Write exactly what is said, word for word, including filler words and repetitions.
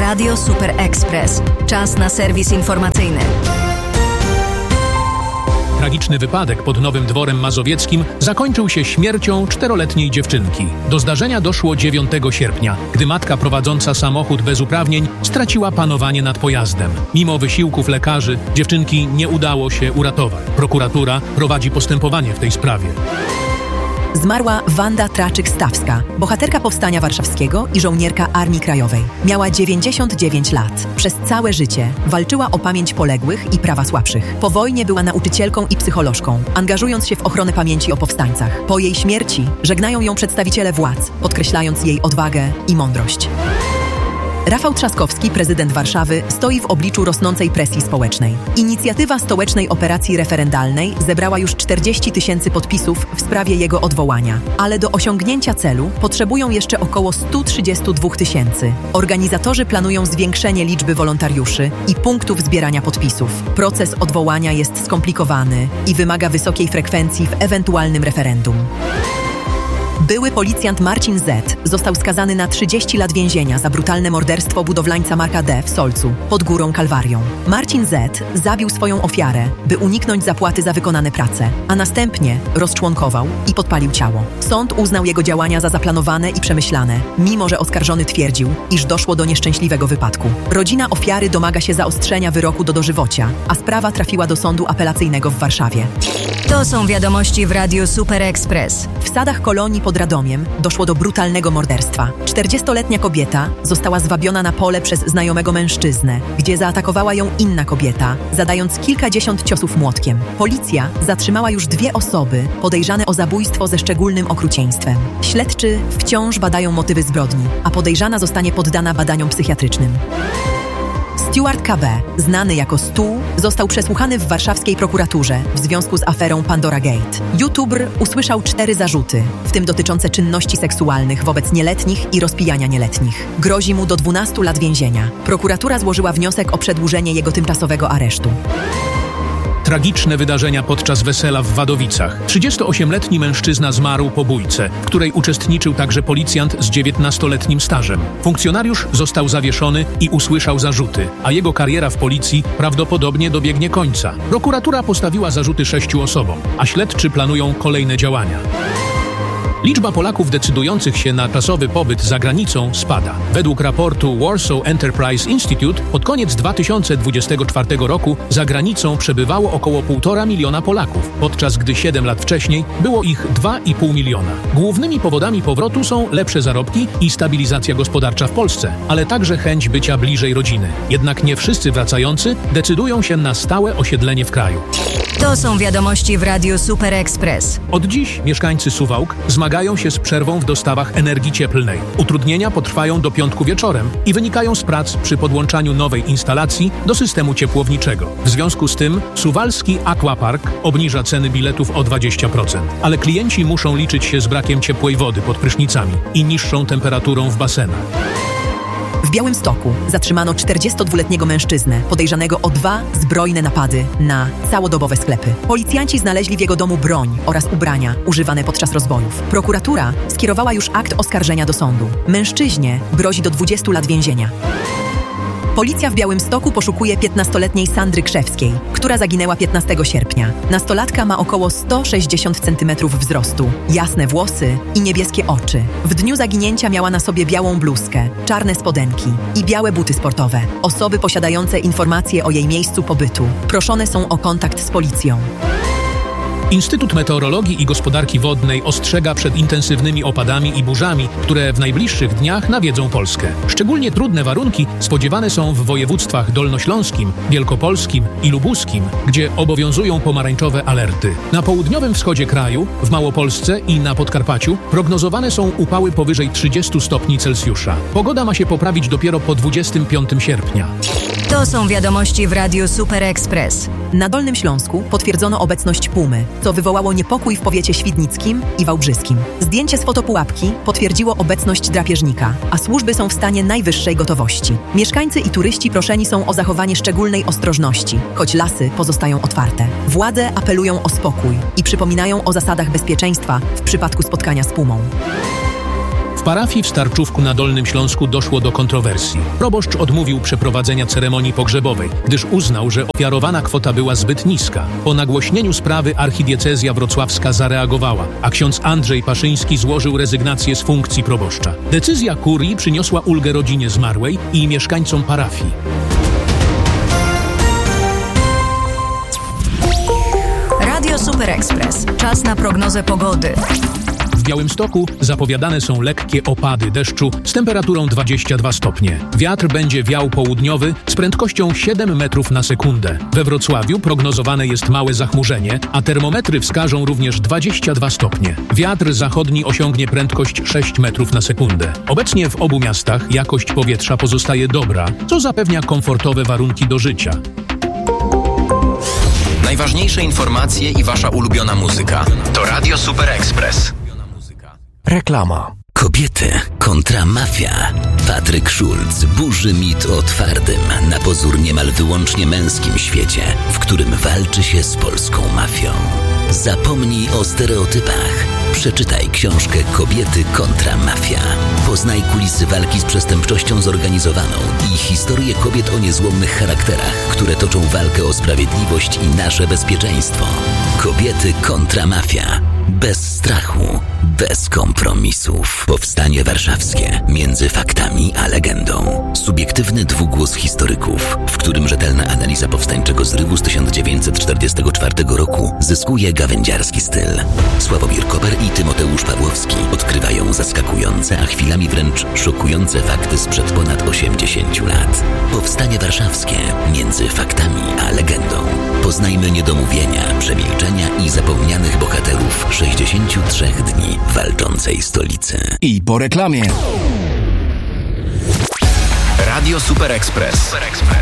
Radio Super Express. Czas na serwis informacyjny. Tragiczny wypadek pod Nowym Dworem Mazowieckim zakończył się śmiercią czteroletniej dziewczynki. Do zdarzenia doszło dziewiątego sierpnia, gdy matka prowadząca samochód bez uprawnień straciła panowanie nad pojazdem. Mimo wysiłków lekarzy dziewczynki nie udało się uratować. Prokuratura prowadzi postępowanie w tej sprawie. Zmarła Wanda Traczyk-Stawska, bohaterka Powstania Warszawskiego i żołnierka Armii Krajowej. Miała dziewięćdziesiąt dziewięć lat. Przez całe życie walczyła o pamięć poległych i prawa słabszych. Po wojnie była nauczycielką i psycholożką, angażując się w ochronę pamięci o powstańcach. Po jej śmierci żegnają ją przedstawiciele władz, podkreślając jej odwagę i mądrość. Rafał Trzaskowski, prezydent Warszawy, stoi w obliczu rosnącej presji społecznej. Inicjatywa stołecznej operacji referendalnej zebrała już czterdzieści tysięcy podpisów w sprawie jego odwołania, ale do osiągnięcia celu potrzebują jeszcze około sto trzydzieści dwa tysięcy. Organizatorzy planują zwiększenie liczby wolontariuszy i punktów zbierania podpisów. Proces odwołania jest skomplikowany i wymaga wysokiej frekwencji w ewentualnym referendum. Były policjant Marcin Z. został skazany na trzydzieści lat więzienia za brutalne morderstwo budowlańca Marka D. w Solcu, pod Górą Kalwarią. Marcin Z. zabił swoją ofiarę, by uniknąć zapłaty za wykonane prace, a następnie rozczłonkował i podpalił ciało. Sąd uznał jego działania za zaplanowane i przemyślane, mimo że oskarżony twierdził, iż doszło do nieszczęśliwego wypadku. Rodzina ofiary domaga się zaostrzenia wyroku do dożywocia, a sprawa trafiła do sądu apelacyjnego w Warszawie. To są wiadomości w Radiu Super Express. W Sadach Kolonii pod Radomiem doszło do brutalnego morderstwa. czterdziestoletnia kobieta została zwabiona na pole przez znajomego mężczyznę, gdzie zaatakowała ją inna kobieta, zadając kilkadziesiąt ciosów młotkiem. Policja zatrzymała już dwie osoby podejrzane o zabójstwo ze szczególnym okrucieństwem. Śledczy wciąż badają motywy zbrodni, a podejrzana zostanie poddana badaniom psychiatrycznym. Stuart K B, znany jako Stu, został przesłuchany w warszawskiej prokuraturze w związku z aferą Pandora Gate. YouTuber usłyszał cztery zarzuty, w tym dotyczące czynności seksualnych wobec nieletnich i rozpijania nieletnich. Grozi mu do dwunastu lat więzienia. Prokuratura złożyła wniosek o przedłużenie jego tymczasowego aresztu. Tragiczne wydarzenia podczas wesela w Wadowicach. trzydziestoośmioletni mężczyzna zmarł po bójce, w której uczestniczył także policjant z dziewiętnastoletnim stażem. Funkcjonariusz został zawieszony i usłyszał zarzuty, a jego kariera w policji prawdopodobnie dobiegnie końca. Prokuratura postawiła zarzuty sześciu osobom, a śledczy planują kolejne działania. Liczba Polaków decydujących się na czasowy pobyt za granicą spada. Według raportu Warsaw Enterprise Institute pod koniec dwa tysiące dwudziestego czwartego roku za granicą przebywało około półtora miliona Polaków, podczas gdy siedem lat wcześniej było ich dwa i pół miliona. Głównymi powodami powrotu są lepsze zarobki i stabilizacja gospodarcza w Polsce, ale także chęć bycia bliżej rodziny. Jednak nie wszyscy wracający decydują się na stałe osiedlenie w kraju. To są wiadomości w Radiu Super Express. Od dziś mieszkańcy Suwałk zmagają się z przerwą w dostawach energii cieplnej. Utrudnienia potrwają do piątku wieczorem i wynikają z prac przy podłączaniu nowej instalacji do systemu ciepłowniczego. W związku z tym Suwalski Aquapark obniża ceny biletów o dwadzieścia procent, ale klienci muszą liczyć się z brakiem ciepłej wody pod prysznicami i niższą temperaturą w basenach. W Białymstoku zatrzymano czterdziestodwuletniego mężczyznę podejrzanego o dwa zbrojne napady na całodobowe sklepy. Policjanci znaleźli w jego domu broń oraz ubrania używane podczas rozbojów. Prokuratura skierowała już akt oskarżenia do sądu. Mężczyźnie grozi do dwudziestu lat więzienia. Policja w Białymstoku poszukuje piętnastoletniej Sandry Krzewskiej, która zaginęła piętnastego sierpnia. Nastolatka ma około sto sześćdziesiąt centymetrów wzrostu, jasne włosy i niebieskie oczy. W dniu zaginięcia miała na sobie białą bluzkę, czarne spodenki i białe buty sportowe. Osoby posiadające informacje o jej miejscu pobytu proszone są o kontakt z policją. Instytut Meteorologii i Gospodarki Wodnej ostrzega przed intensywnymi opadami i burzami, które w najbliższych dniach nawiedzą Polskę. Szczególnie trudne warunki spodziewane są w województwach dolnośląskim, wielkopolskim i lubuskim, gdzie obowiązują pomarańczowe alerty. Na południowym wschodzie kraju, w Małopolsce i na Podkarpaciu prognozowane są upały powyżej trzydziestu stopni Celsjusza. Pogoda ma się poprawić dopiero po dwudziestego piątego sierpnia. To są wiadomości w Radiu Super Express. Na Dolnym Śląsku potwierdzono obecność pumy, co wywołało niepokój w powiecie świdnickim i wałbrzyskim. Zdjęcie z fotopułapki potwierdziło obecność drapieżnika, a służby są w stanie najwyższej gotowości. Mieszkańcy i turyści proszeni są o zachowanie szczególnej ostrożności, choć lasy pozostają otwarte. Władze apelują o spokój i przypominają o zasadach bezpieczeństwa w przypadku spotkania z pumą. W parafii w Starczówku na Dolnym Śląsku doszło do kontrowersji. Proboszcz odmówił przeprowadzenia ceremonii pogrzebowej, gdyż uznał, że ofiarowana kwota była zbyt niska. Po nagłośnieniu sprawy archidiecezja wrocławska zareagowała, a ksiądz Andrzej Paszyński złożył rezygnację z funkcji proboszcza. Decyzja kurii przyniosła ulgę rodzinie zmarłej i mieszkańcom parafii. Radio Super Express. Czas na prognozę pogody. W Białymstoku zapowiadane są lekkie opady deszczu z temperaturą dwadzieścia dwa stopnie. Wiatr będzie wiał południowy z prędkością siedem metrów na sekundę. We Wrocławiu prognozowane jest małe zachmurzenie, a termometry wskażą również dwadzieścia dwa stopnie. Wiatr zachodni osiągnie prędkość sześć metrów na sekundę. Obecnie w obu miastach jakość powietrza pozostaje dobra, co zapewnia komfortowe warunki do życia. Najważniejsze informacje i wasza ulubiona muzyka to Radio Super Express. Reklama. Kobiety kontra mafia. Patryk Schulz burzy mit o twardym, na pozór niemal wyłącznie męskim świecie, w którym walczy się z polską mafią. Zapomnij o stereotypach. Przeczytaj książkę Kobiety kontra mafia. Poznaj kulisy walki z przestępczością zorganizowaną i historię kobiet o niezłomnych charakterach, które toczą walkę o sprawiedliwość i nasze bezpieczeństwo. Kobiety kontra mafia. Bez strachu, bez kompromisów. Powstanie warszawskie. Między faktami a legendą. Subiektywny dwugłos historyków, w którym rzetelna analiza powstańczego zrywu z tysiąc dziewięćset czterdziestego czwartego roku zyskuje gawędziarski styl. Sławomir Koper i Tymoteusz Pawłowski odkrywają zaskakujące, a chwilami wręcz szokujące fakty sprzed ponad osiemdziesięciu lat. Powstanie warszawskie. Między faktami a legendą. Poznajmy niedomówienia, przemilczenia i zapomnianych bohaterów sześćdziesięciu trzech dni walczącej stolicy. I po reklamie. Radio Super Express.